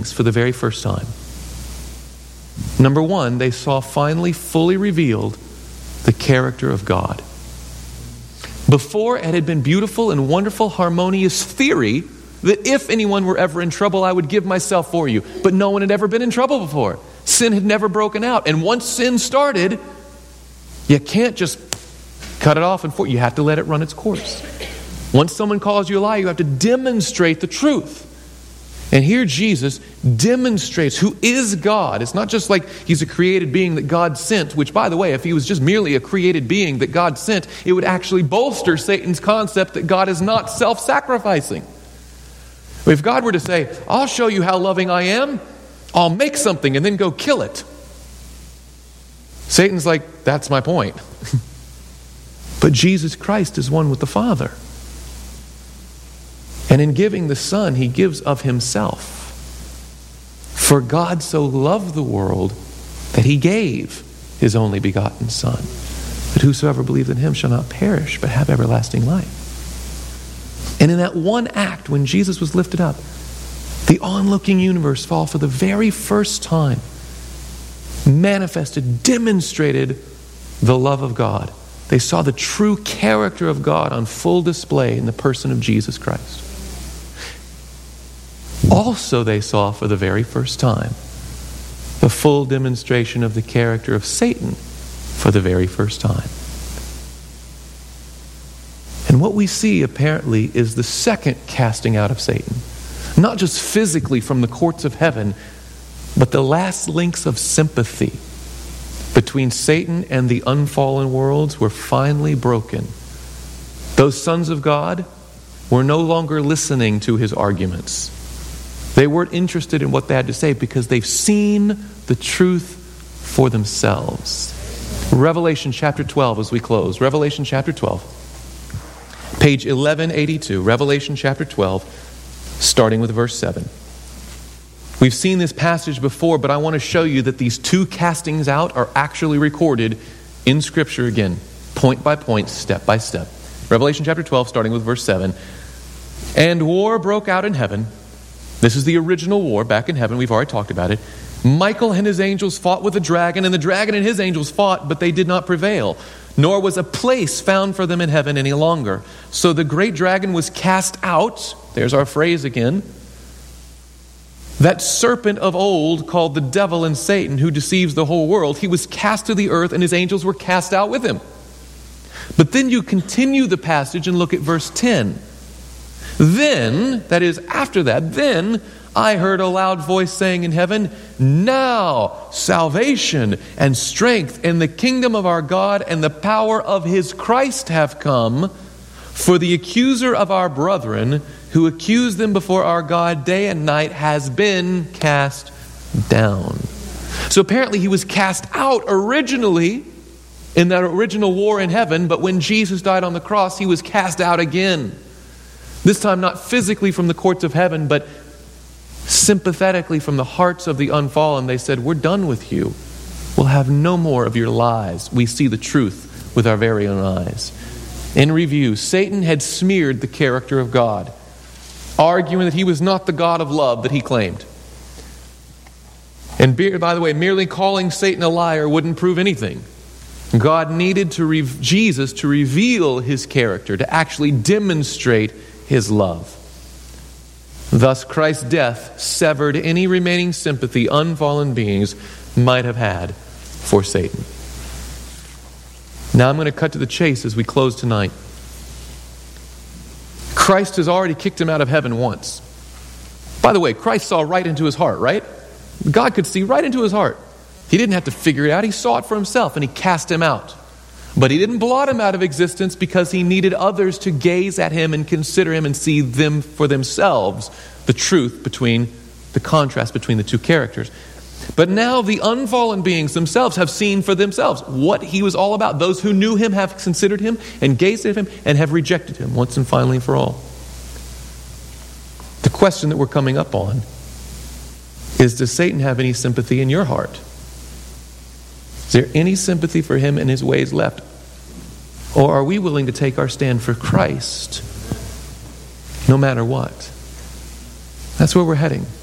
things for the very first time. Number one, they saw finally fully revealed the character of God. Before, it had been beautiful and wonderful, harmonious theory that if anyone were ever in trouble, I would give myself for you. But no one had ever been in trouble before. Sin had never broken out. And once sin started, you can't just cut it off you have to let it run its course. Once someone calls you a liar, you have to demonstrate the truth. And here Jesus demonstrates who is God. It's not just like he's a created being that God sent, which, by the way, if he was just merely a created being that God sent, it would actually bolster Satan's concept that God is not self-sacrificing. If God were to say, I'll show you how loving I am, I'll make something and then go kill it. Satan's like, that's my point. But Jesus Christ is one with the Father. And in giving the Son, he gives of himself. For God so loved the world that he gave his only begotten Son, that whosoever believes in him shall not perish, but have everlasting life. And in that one act, when Jesus was lifted up, the onlooking universe saw for the very first time, manifested, demonstrated the love of God. They saw the true character of God on full display in the person of Jesus Christ. Also, they saw for the very first time the full demonstration of the character of Satan for the very first time. And what we see apparently is the second casting out of Satan. Not just physically from the courts of heaven, but the last links of sympathy between Satan and the unfallen worlds were finally broken. Those sons of God were no longer listening to his arguments. They weren't interested in what they had to say because they've seen the truth for themselves. Revelation chapter 12 as we close. Revelation chapter 12. Page 1182. Revelation chapter 12, starting with verse 7. We've seen this passage before, but I want to show you that these two castings out are actually recorded in Scripture again, point by point, step by step. Revelation chapter 12, starting with verse 7. And war broke out in heaven. This is the original war back in heaven. We've already talked about it. Michael and his angels fought with the dragon, and the dragon and his angels fought, but they did not prevail. Nor was a place found for them in heaven any longer. So the great dragon was cast out. There's our phrase again. That serpent of old called the devil and Satan, who deceives the whole world, he was cast to the earth and his angels were cast out with him. But then you continue the passage and look at verse 10. Then, that is after that, then I heard a loud voice saying in heaven, now salvation and strength and the kingdom of our God and the power of his Christ have come, for the accuser of our brethren, who accused them before our God day and night, has been cast down. So apparently he was cast out originally in that original war in heaven, but when Jesus died on the cross, he was cast out again. This time not physically from the courts of heaven, but sympathetically from the hearts of the unfallen. They said, we're done with you. We'll have no more of your lies. We see the truth with our very own eyes. In review, Satan had smeared the character of God, arguing that he was not the God of love that he claimed. And by the way, merely calling Satan a liar wouldn't prove anything. God needed Jesus to reveal his character, to actually demonstrate his love. Thus, Christ's death severed any remaining sympathy unfallen beings might have had for Satan. Now I'm going to cut to the chase as we close tonight. Christ has already kicked him out of heaven once. By the way, Christ saw right into his heart, right? God could see right into his heart. He didn't have to figure it out. He saw it for himself and he cast him out. But he didn't blot him out of existence because he needed others to gaze at him and consider him and see them for themselves, the truth between the contrast between the two characters. But now the unfallen beings themselves have seen for themselves what he was all about. Those who knew him have considered him and gazed at him and have rejected him once and finally for all. The question that we're coming up on is, does Satan have any sympathy in your heart? Is there any sympathy for him and his ways left? Or are we willing to take our stand for Christ no matter what? That's where we're heading.